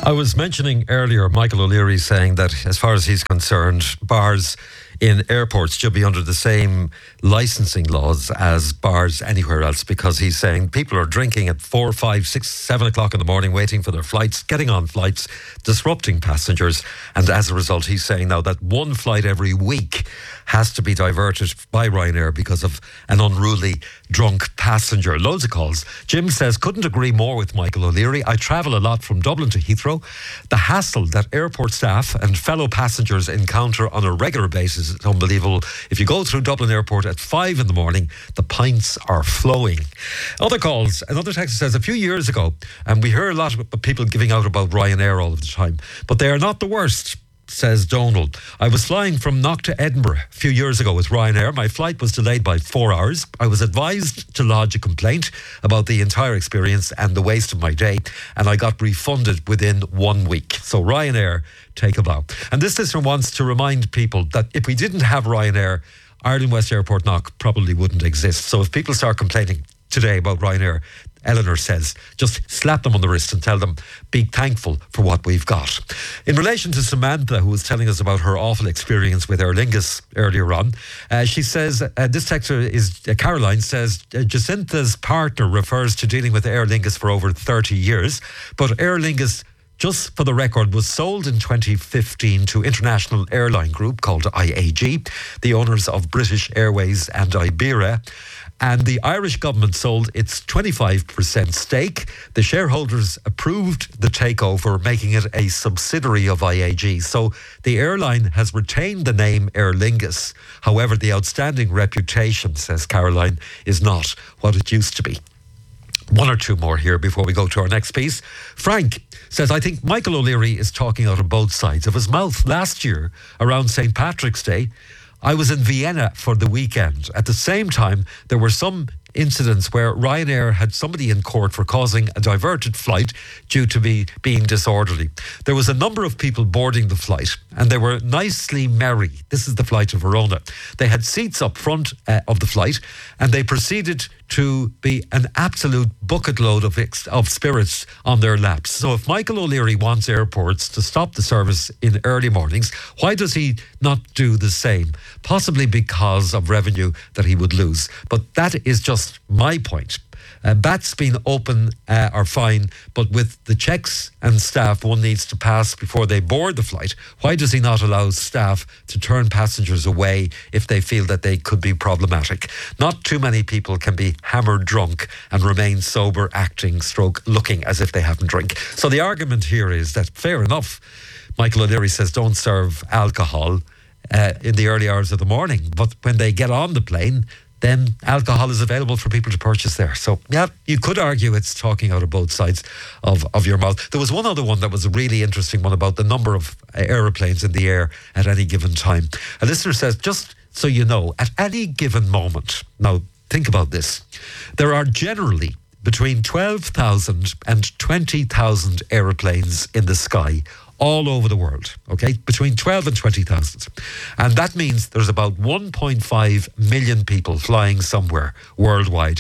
I was mentioning earlier Michael O'Leary saying that as far as he's concerned, bars in airports should be under the same licensing laws as bars anywhere else, because he's saying people are drinking at 4, 5, 6, 7 o'clock in the morning, waiting for their flights, getting on flights, disrupting passengers. And as a result, he's saying now that one flight every week has to be diverted by Ryanair because of an unruly drunk passenger. Loads of calls. Jim says, couldn't agree more with Michael O'Leary. I travel a lot from Dublin to Heathrow. The hassle that airport staff and fellow passengers encounter on a regular basis is unbelievable. If you go through Dublin Airport at 5 in the morning, the pints are flowing. Other calls. Another text says, a few years ago, and we hear a lot of people giving out about Ryanair all of the time, but they are not the worst, says Donald. I was flying from Knock to Edinburgh a few years ago with Ryanair. My flight was delayed by 4 hours. I was advised to lodge a complaint about the entire experience and the waste of my day, and I got refunded within 1 week. So Ryanair, take a bow. And this listener wants to remind people that if we didn't have Ryanair, Ireland West Airport Knock probably wouldn't exist. So if people start complaining today about Ryanair, Eleanor says, just slap them on the wrist and tell them, be thankful for what we've got. In relation to Samantha, who was telling us about her awful experience with Aer Lingus earlier on, she says, this texter is, Caroline says, Jacinta's partner refers to dealing with Aer Lingus for over 30 years, but Aer Lingus, just for the record, was sold in 2015 to International Airline Group called IAG, the owners of British Airways and Iberia. And the Irish government sold its 25% stake. The shareholders approved the takeover, making it a subsidiary of IAG. So the airline has retained the name Aer Lingus. However, the outstanding reputation, says Caroline, is not what it used to be. One or two more here before we go to our next piece. Frank says, I think Michael O'Leary is talking out of both sides of his mouth. Last year, around St. Patrick's Day, I was in Vienna for the weekend. At the same time, there were some incidents where Ryanair had somebody in court for causing a diverted flight due to being disorderly. There was a number of people boarding the flight, and they were nicely merry. This is the flight to Verona. They had seats up front of the flight, and they proceeded to be an absolute bucket load of spirits on their laps. So if Michael O'Leary wants airports to stop the service in early mornings, why does he not do the same? Possibly because of revenue that he would lose. But that is just my point. Bats being open are fine, but with the checks and staff one needs to pass before they board the flight, why does he not allow staff to turn passengers away if they feel that they could be problematic? Not too many people can be hammered drunk and remain sober, acting, looking as if they haven't drank. So the argument here is that, fair enough, Michael O'Leary says don't serve alcohol in the early hours of the morning, but when they get on the plane, then alcohol is available for people to purchase there. So, yeah, you could argue it's talking out of both sides of your mouth. There was one other one that was a really interesting one about the number of aeroplanes in the air at any given time. A listener says, just so you know, at any given moment, now think about this, there are generally between 12,000 and 20,000 aeroplanes in the sky all over the world, okay? Between 12 and 20,000. And that means there's about 1.5 million people flying somewhere worldwide.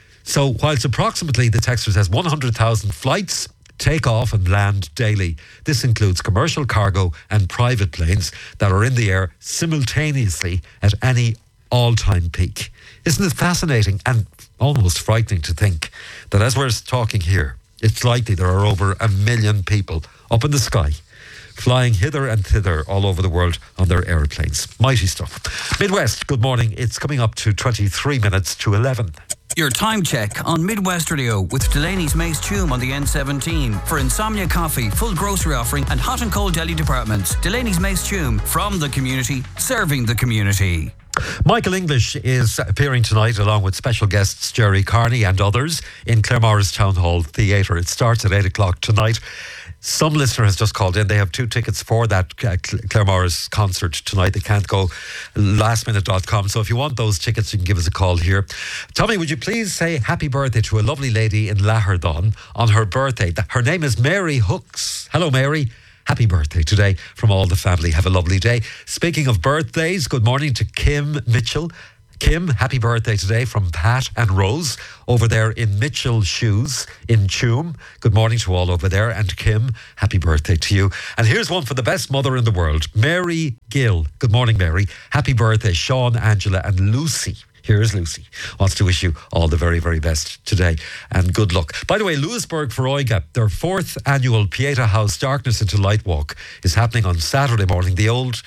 So whilst approximately, the texter says, 100,000 flights take off and land daily, this includes commercial cargo and private planes that are in the air simultaneously at any all-time peak. Isn't it fascinating and almost frightening to think that as we're talking here, it's likely there are over 1 million people up in the sky, flying hither and thither all over the world on their aeroplanes. Mighty stuff. Midwest, good morning. It's coming up to 23 minutes to 11. Your time check on Midwest Radio with Delaney's Mace Tume on the N17 for Insomnia Coffee, full grocery offering and hot and cold deli departments. Delaney's Mace Tume, from the community, serving the community. Michael English is appearing tonight along with special guests Jerry Carney and others in Claremorris Town Hall Theatre. It starts at 8 o'clock tonight. Some listener has just called in. They have 2 tickets for that Claremorris concert tonight. They can't go, lastminute.com. So if you want those tickets, you can give us a call here. Tommy, would you please say happy birthday to a lovely lady in Laherdon on her birthday? Her name is Mary Hooks. Hello, Mary. Happy birthday today from all the family. Have a lovely day. Speaking of birthdays, good morning to Kim Mitchell. Kim, happy birthday today from Pat and Rose over there in Mitchell Shoes in Tuam. Good morning to all over there. And Kim, happy birthday to you. And here's one for the best mother in the world, Mary Gill. Good morning, Mary. Happy birthday, Sean, Angela and Lucy. Here's Lucy. Wants to wish you all the very, very best today and good luck. By the way, Louisburg Feroiga, their 4th annual Pieta House Darkness into Light Walk is happening on Saturday morning. The old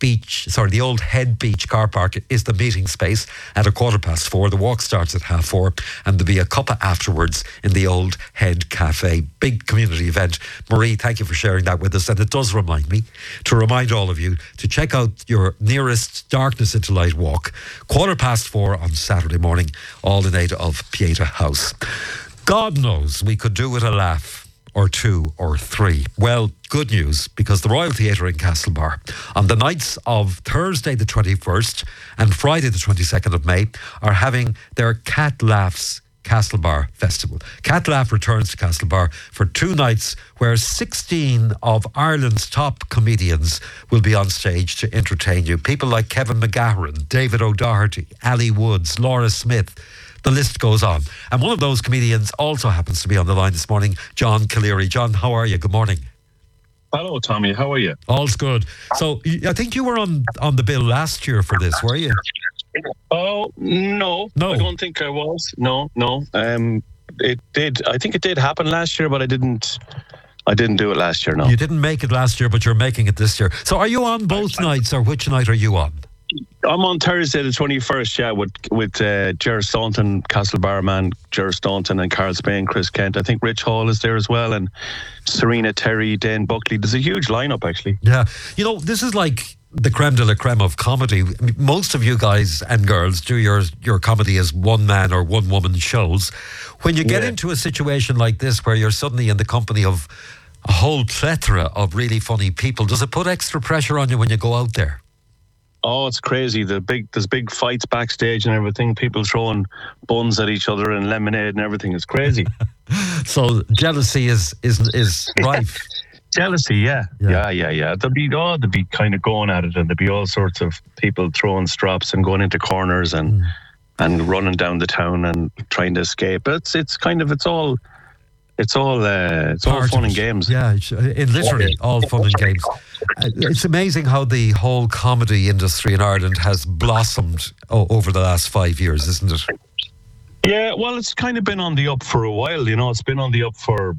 Head Beach car park is the meeting space at 4:15. The walk starts at 4:30 and there'll be a cuppa afterwards in the old Head Cafe. Big community event. Marie, thank you for sharing that with us. And it does remind me to remind all of you to check out your nearest Darkness into Light walk. 4:15 on Saturday morning, all in aid of Pieta House. God knows we could do with a laugh or 2 or 3. Well, good news, because the Royal Theatre in Castlebar on the nights of Thursday the 21st and Friday the 22nd of May are having their Cat Laughs Castlebar Festival. Cat Laugh returns to Castlebar for 2 nights where 16 of Ireland's top comedians will be on stage to entertain you. People like Kevin McGahern, David O'Doherty, Ali Woods, Laura Smith. The list goes on. And one of those comedians also happens to be on the line this morning, John Calleary. John, how are you? Good morning. Hello, Tommy. How are you? All's good. So I think you were on the bill last year for this, were you? Oh, no. I don't think I was. No. It did. I think it did happen last year, but I didn't do it last year, no. You didn't make it last year, but you're making it this year. So are you on both nights, or which night are you on? I'm on Thursday the 21st, yeah, with Ger Staunton, Castlebar man, Ger Staunton and Carl Spain, Chris Kent. I think Rich Hall is there as well, and Serena Terry, Dane Buckley. There's a huge lineup, actually. Yeah. You know, this is like the creme de la creme of comedy. Most of you guys and girls do your comedy as one man or one woman shows. When you get into a situation like this where you're suddenly in the company of a whole plethora of really funny people, does it put extra pressure on you when you go out there? Oh, it's crazy. There's big fights backstage and everything. People throwing buns at each other and lemonade and everything. It's crazy. So jealousy is rife. Jealousy, yeah. They'll be kind of going at it, and there'll be all sorts of people throwing strops and going into corners and running down the town and trying to escape. It's all fun and games. Yeah, literally all fun and games. It's amazing how the whole comedy industry in Ireland has blossomed over the last 5 years, isn't it? Yeah, well, it's kind of been on the up for a while. You know, it's been on the up for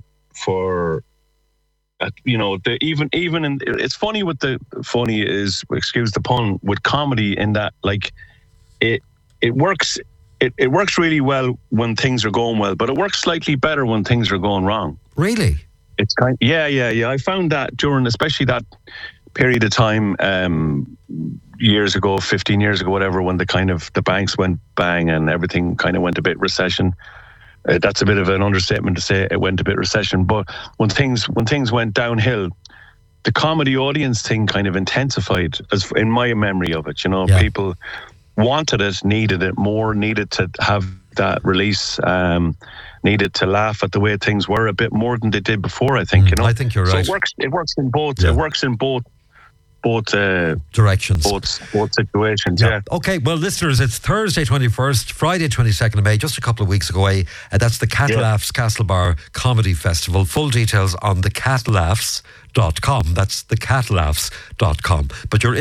it's funny excuse the pun, with comedy, in that like it works. It works really well when things are going well, but it works slightly better when things are going wrong. Really? It's yeah. I found that during especially that period of time years ago, 15 years ago, whatever, when the banks went bang and everything kind of went a bit recession. That's a bit of an understatement to say it went a bit recession, but when things went downhill, the comedy audience thing kind of intensified, as in my memory of it. You know, people wanted it, needed it more, needed to have that release, needed to laugh at the way things were a bit more than they did before, I think. You know, I think you're right. So it works in both. It works in both directions, both situations. Yeah. Okay, well, listeners, it's Thursday 21st, Friday 22nd of May, just a couple of weeks away. That's the Cat Laughs Castlebar Comedy Festival. Full details on thecatlaughs.com. That's thecatlaughs.com. But you're